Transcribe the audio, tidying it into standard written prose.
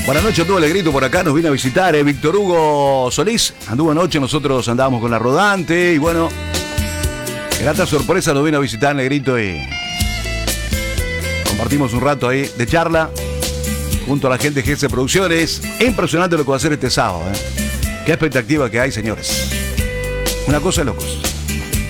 Buenas noches, anduvo Alegrito por acá, nos vino a visitar, Víctor Hugo Solís, anduvo anoche, nosotros andábamos con la rodante y bueno, grata sorpresa, nos vino a visitar Negrito y compartimos un rato ahí de charla junto a la gente de GS Producciones. Impresionante lo que va a hacer este sábado, ¿eh? Qué expectativa que hay, señores. Una cosa de locos.